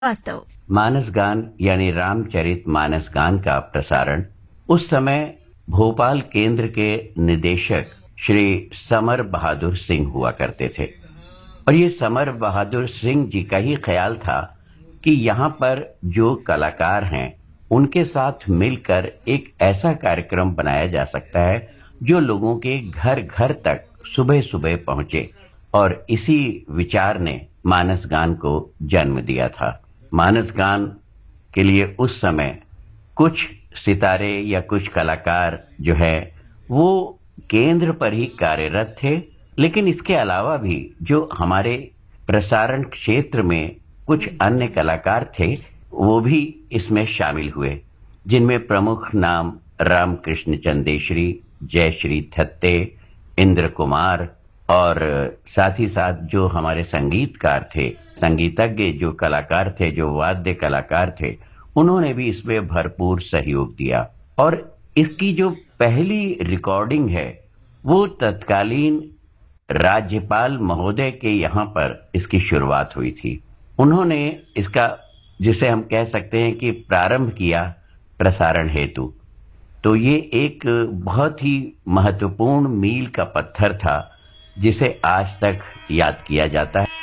वास्तव। मानस गान यानी रामचरित मानस गान का प्रसारण उस समय भोपाल केंद्र के निदेशक श्री समर बहादुर सिंह हुआ करते थे और ये समर बहादुर सिंह जी का ही ख्याल था कि यहाँ पर जो कलाकार हैं उनके साथ मिलकर एक ऐसा कार्यक्रम बनाया जा सकता है जो लोगों के घर घर तक सुबह सुबह पहुंचे और इसी विचार ने मानस गान को जन्म दिया था। मानस गान के लिए उस समय कुछ सितारे या कुछ कलाकार जो है वो केंद्र पर ही कार्यरत थे, लेकिन इसके अलावा भी जो हमारे प्रसारण क्षेत्र में कुछ अन्य कलाकार थे वो भी इसमें शामिल हुए, जिनमें प्रमुख नाम रामकृष्ण चंदेश्वरी, जयश्री थत्ते, इंद्र कुमार और साथ ही साथ जो हमारे संगीतकार थे, संगीतज्ञ जो कलाकार थे, जो वाद्य कलाकार थे, उन्होंने भी इसमें भरपूर सहयोग दिया। और इसकी जो पहली रिकॉर्डिंग है वो तत्कालीन राज्यपाल महोदय के यहाँ पर इसकी शुरुआत हुई थी। उन्होंने इसका, जिसे हम कह सकते हैं कि प्रारंभ किया प्रसारण हेतु, तो ये एक बहुत ही महत्वपूर्ण मील का पत्थर था जिसे आज तक याद किया जाता है।